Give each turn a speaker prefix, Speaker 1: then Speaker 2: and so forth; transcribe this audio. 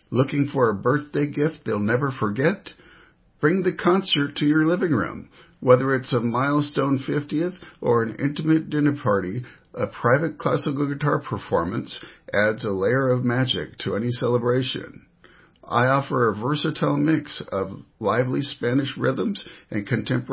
Speaker 1: Looking for a birthday gift they'll never forget? Bring the concert to your living room. Whether it's a milestone 50th or an intimate dinner party, a private classical guitar performance adds a layer of magic to any celebration. I offer a versatile mix of lively Spanish rhythms and contemporary